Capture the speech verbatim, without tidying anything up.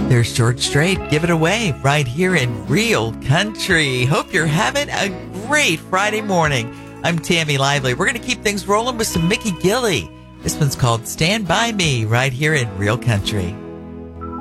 There's Short Straight, Give It Away, right here in Real Country. Hope you're having a great Friday morning. I'm Tammy Lively. We're going to keep things rolling with some Mickey Gilley. This one's called Stand By Me, right here in Real Country.